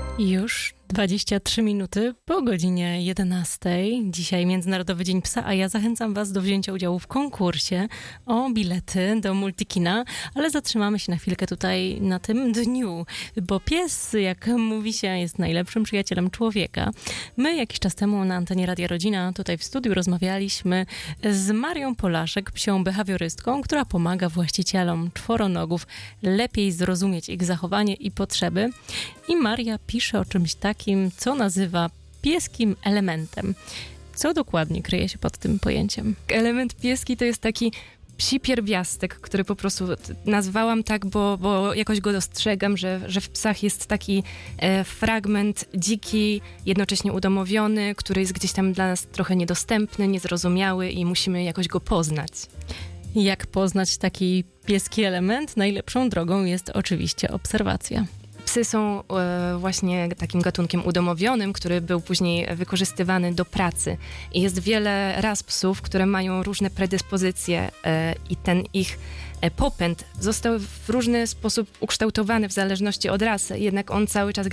Już 23 minuty po godzinie 11. Dzisiaj Międzynarodowy Dzień Psa, a ja zachęcam Was do wzięcia udziału w konkursie o bilety do Multikina, ale zatrzymamy się na chwilkę tutaj na tym dniu, bo pies, jak mówi się, jest najlepszym przyjacielem człowieka. My jakiś czas temu na antenie Radia Rodzina tutaj w studiu rozmawialiśmy z Marią Polaszek, psią behawiorystką, która pomaga właścicielom czworonogów lepiej zrozumieć ich zachowanie i potrzeby. I Maria pisze o czymś takim, co nazywa pieskim elementem. Co dokładnie kryje się pod tym pojęciem? Element pieski to jest taki psi pierwiastek, który po prostu nazwałam tak, bo jakoś go dostrzegam, że w psach jest taki fragment dziki, jednocześnie udomowiony, który jest gdzieś tam dla nas trochę niedostępny, niezrozumiały i musimy jakoś go poznać. Jak poznać taki pieski element? Najlepszą drogą jest oczywiście obserwacja. Psy są właśnie takim gatunkiem udomowionym, który był później wykorzystywany do pracy. I jest wiele ras psów, które mają różne predyspozycje i ten ich popęd został w różny sposób ukształtowany w zależności od rasy. Jednak on cały czas